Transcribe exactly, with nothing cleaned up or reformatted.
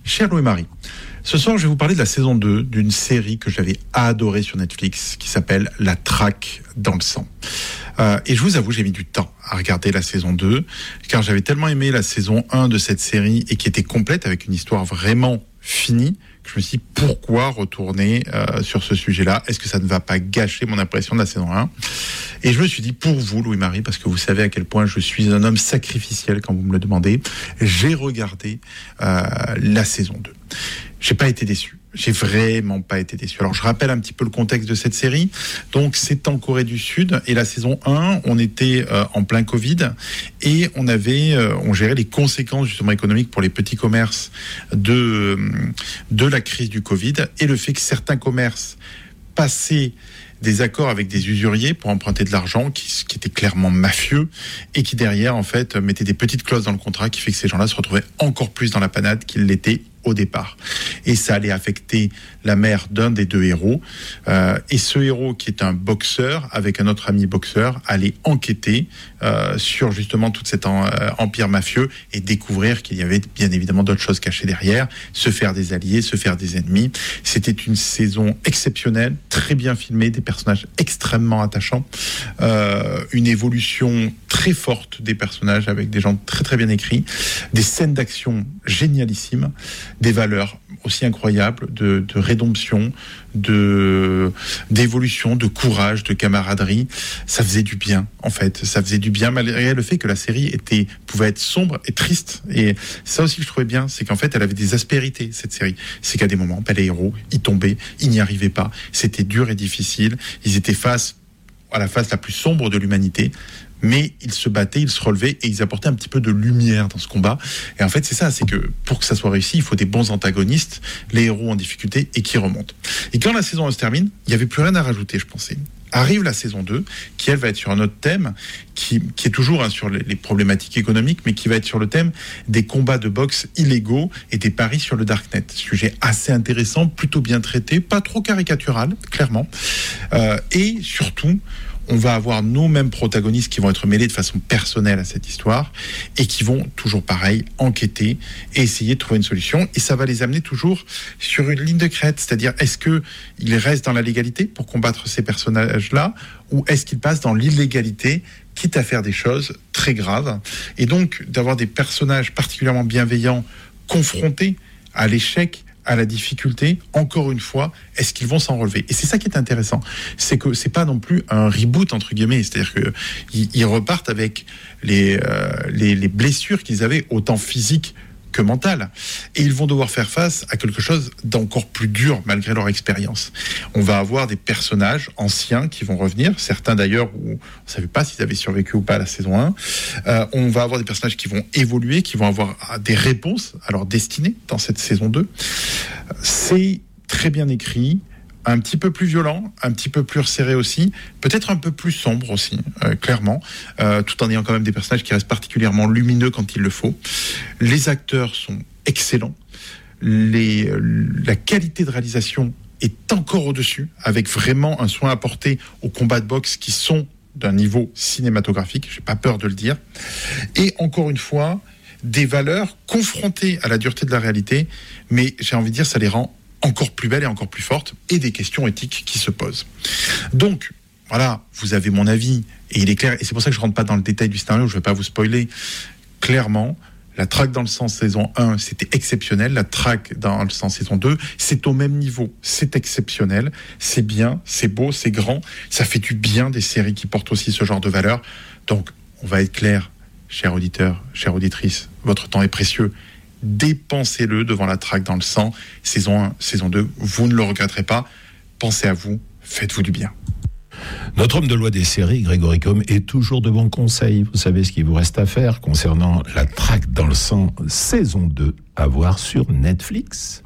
Cher Louis-Marie, ce soir, je vais vous parler de la saison deux d'une série que j'avais adorée sur Netflix qui s'appelle La Traque dans le sang. Euh, et je vous avoue, j'ai mis du temps à regarder la saison deux car j'avais tellement aimé la saison un de cette série et qui était complète avec une histoire vraiment finie que je me suis dit pourquoi retourner euh, sur ce sujet-là ? Est-ce que ça ne va pas gâcher mon impression de la saison un ? Et je me suis dit pour vous, Louis-Marie, parce que vous savez à quel point je suis un homme sacrificiel quand vous me le demandez, j'ai regardé euh, la saison deux. J'ai pas été déçu. J'ai vraiment pas été déçu. Alors, je rappelle un petit peu le contexte de cette série. Donc, c'est en Corée du Sud. Et la saison un, on était euh, en plein Covid. Et on avait, euh, on gérait les conséquences, justement, économiques pour les petits commerces de, de la crise du Covid. Et le fait que certains commerces passaient des accords avec des usuriers pour emprunter de l'argent qui, qui étaient clairement mafieux et qui, derrière, en fait, mettaient des petites clauses dans le contrat qui fait que ces gens-là se retrouvaient encore plus dans la panade qu'ils l'étaient au départ. Et ça allait affecter la mère d'un des deux héros. Euh, et ce héros, qui est un boxeur, avec un autre ami boxeur, allait enquêter euh, sur justement tout cet en, euh, empire mafieux et découvrir qu'il y avait bien évidemment d'autres choses cachées derrière, se faire des alliés, se faire des ennemis. C'était une saison exceptionnelle, très bien filmée, des personnages extrêmement attachants, euh, une évolution très forte des personnages avec des gens très très bien écrits, des scènes d'action génialissimes, des valeurs aussi incroyables de, de rédemption, de, d'évolution, de courage, de camaraderie. Ça faisait du bien, en fait. Ça faisait du bien, malgré le fait que la série était, pouvait être sombre et triste. Et ça aussi que je trouvais bien, c'est qu'en fait, elle avait des aspérités, cette série. C'est qu'à des moments, ben, les héros, ils tombaient, ils n'y arrivaient pas. C'était dur et difficile. Ils étaient face à la face la plus sombre de l'humanité. Mais ils se battaient, ils se relevaient et ils apportaient un petit peu de lumière dans ce combat. Et en fait, c'est ça, c'est que pour que ça soit réussi, il faut des bons antagonistes, les héros en difficulté et qui remontent. Et quand la saison un se termine, il n'y avait plus rien à rajouter, je pensais. Arrive la saison deux, qui elle va être sur un autre thème, qui, qui est toujours hein, sur les, les problématiques économiques, mais qui va être sur le thème des combats de boxe illégaux et des paris sur le darknet. Sujet assez intéressant, plutôt bien traité, pas trop caricatural, clairement. Euh, et surtout, on va avoir nos mêmes protagonistes qui vont être mêlés de façon personnelle à cette histoire et qui vont, toujours pareil, enquêter et essayer de trouver une solution. Et ça va les amener toujours sur une ligne de crête, c'est-à-dire est-ce qu'ils restent dans la légalité pour combattre ces personnages-là ou est-ce qu'ils passent dans l'illégalité, quitte à faire des choses très graves. Et donc, d'avoir des personnages particulièrement bienveillants confrontés à l'échec, à la difficulté, encore une fois, est-ce qu'ils vont s'en relever ? Et c'est ça qui est intéressant, c'est que c'est pas non plus un reboot entre guillemets, c'est-à-dire que ils, ils repartent avec les, euh, les les blessures qu'ils avaient autant physiques que mentales, et ils vont devoir faire face à quelque chose d'encore plus dur malgré leur expérience. On va avoir des personnages anciens qui vont revenir, certains d'ailleurs où on ne savait pas s'ils avaient survécu ou pas à la saison un. Euh, on va avoir des personnages qui vont évoluer, qui vont avoir des réponses à leur destinée dans cette saison deux. C'est très bien écrit, un petit peu plus violent, un petit peu plus resserré aussi, peut-être un peu plus sombre aussi, euh, clairement, euh, tout en ayant quand même des personnages qui restent particulièrement lumineux quand il le faut. Les acteurs sont excellents, les, la qualité de réalisation est encore au-dessus, avec vraiment un soin apporté aux combats de boxe qui sont d'un niveau cinématographique, j'ai pas peur de le dire, et encore une fois, des valeurs confrontées à la dureté de la réalité, mais j'ai envie de dire, ça les rend encore plus belle et encore plus forte, et des questions éthiques qui se posent. Donc, voilà, vous avez mon avis, et il est clair, et c'est pour ça que je ne rentre pas dans le détail du scénario, je ne vais pas vous spoiler. Clairement, La Traque dans le sang saison un, c'était exceptionnel. La Traque dans le sang saison deux, c'est au même niveau, c'est exceptionnel, c'est bien, c'est beau, c'est grand, ça fait du bien des séries qui portent aussi ce genre de valeurs. Donc, on va être clair, chers auditeurs, chères auditrices, votre temps est précieux. Dépensez-le devant La Traque dans le sang, saison un, saison deux, vous ne le regretterez pas. Pensez à vous, faites-vous du bien. Notre homme de loi des séries, Grégory Combe, est toujours de bons conseils. Vous savez ce qu'il vous reste à faire concernant La Traque dans le sang, saison deux, à voir sur Netflix.